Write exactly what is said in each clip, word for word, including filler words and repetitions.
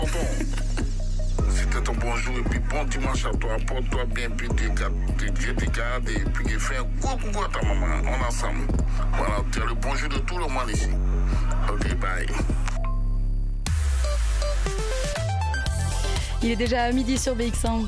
C'était ton bonjour et puis bon dimanche à toi. Porte-toi bien, puis tu te gardes et puis fais un gros coucou à ta maman. On est ensemble. Voilà, tu as le bonjour de tout le monde ici. Ok, bye. Il est déjà à midi sur B X un.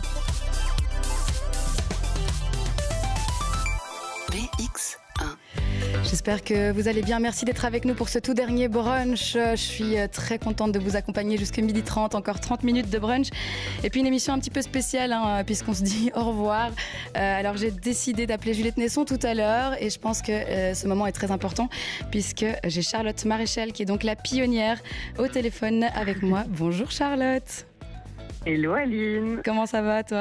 B X un. J'espère que vous allez bien. Merci d'être avec nous pour ce tout dernier brunch. Je suis très contente de vous accompagner jusqu'à midi trente, encore trente minutes de brunch. Et puis une émission un petit peu spéciale, hein, puisqu'on se dit au revoir. Euh, alors j'ai décidé d'appeler Juliette Nesson tout à l'heure et je pense que euh, ce moment est très important puisque j'ai Charlotte Maréchal qui est donc la pionnière au téléphone avec moi. Bonjour Charlotte. Hello Aline. Comment ça va toi ?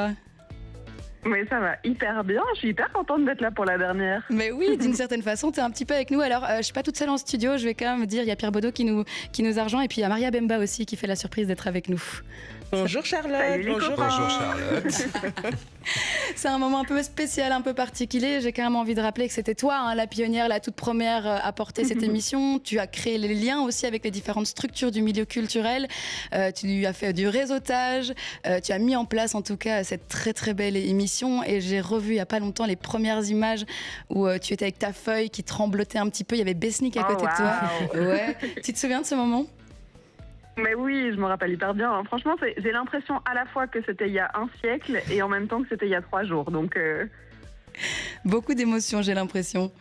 Mais ça va hyper bien, je suis hyper contente d'être là pour la dernière. Mais oui, d'une certaine façon, tu es un petit peu avec nous. Alors, euh, je suis pas toute seule en studio, je vais quand même dire, il y a Pierre Baudot qui nous, qui nous a rejoint et puis il y a Maria Bemba aussi qui fait la surprise d'être avec nous. Bonjour Charlotte. Salut les Bonjour. copains. Bonjour Charlotte. C'est un moment un peu spécial, un peu particulier. J'ai quand même envie de rappeler que c'était toi, hein, la pionnière, la toute première à porter cette émission. Tu as créé les liens aussi avec les différentes structures du milieu culturel. Euh, tu as fait du réseautage. Euh, tu as mis en place en tout cas cette très très belle émission. Et j'ai revu il n'y a pas longtemps les premières images où euh, tu étais avec ta feuille qui tremblotait un petit peu. Il y avait Besnik à Oh, côté wow. de toi. Ouais. Tu te souviens de ce moment ? Mais oui, je me rappelle hyper bien. Franchement, c'est, j'ai l'impression à la fois que c'était il y a un siècle et en même temps que c'était il y a trois jours. Donc, euh... Beaucoup d'émotions, j'ai l'impression.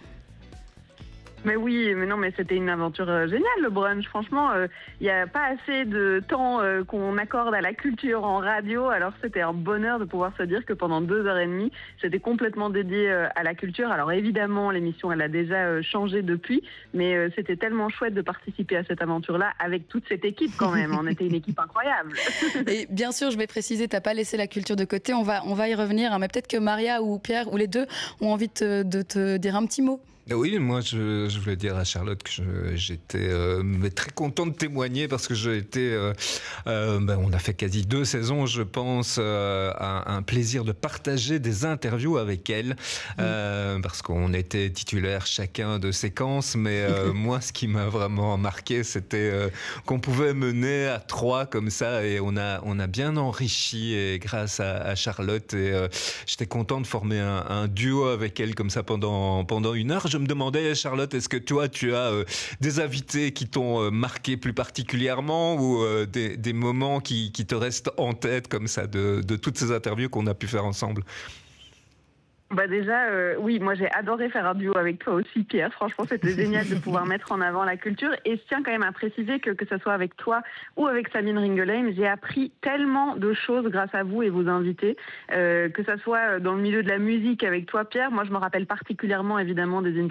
Mais oui, mais non, mais c'était une aventure euh, géniale, le brunch. Franchement, il euh, n'y a pas assez de temps euh, qu'on accorde à la culture en radio. Alors, c'était un bonheur de pouvoir se dire que pendant deux heures et demie, c'était complètement dédié euh, à la culture. Alors, évidemment, l'émission, elle a déjà euh, changé depuis, mais euh, c'était tellement chouette de participer à cette aventure-là avec toute cette équipe quand même. On était une équipe incroyable. Et bien sûr, je vais préciser, tu n'as pas laissé la culture de côté. On va, on va y revenir. Hein, mais peut-être que Maria ou Pierre ou les deux ont envie de te, de te dire un petit mot. Oui, moi je, je voulais dire à Charlotte que je, j'étais euh, très content de témoigner parce que j'ai été, euh, euh, ben, on a fait quasi deux saisons, je pense, euh, un, un plaisir de partager des interviews avec elle, euh, parce qu'on était titulaires chacun de séquences, mais euh, moi ce qui m'a vraiment marqué, c'était euh, qu'on pouvait mener à trois comme ça et on a, on a bien enrichi et grâce à, à Charlotte et euh, j'étais content de former un, un duo avec elle comme ça pendant, pendant une heure. Je me demandais, Charlotte, est-ce que toi, tu as euh, des invités qui t'ont euh, marqué plus particulièrement ou euh, des, des moments qui, qui te restent en tête comme ça de, de toutes ces interviews qu'on a pu faire ensemble? Bah déjà, euh, oui, moi j'ai adoré faire un duo avec toi aussi, Pierre. Franchement, c'était génial de pouvoir mettre en avant la culture. Et je tiens quand même à préciser que que ce soit avec toi ou avec Sabine Ringelheim, j'ai appris tellement de choses grâce à vous et vos invités. Euh, que ça soit dans le milieu de la musique avec toi, Pierre. Moi, je me rappelle particulièrement évidemment des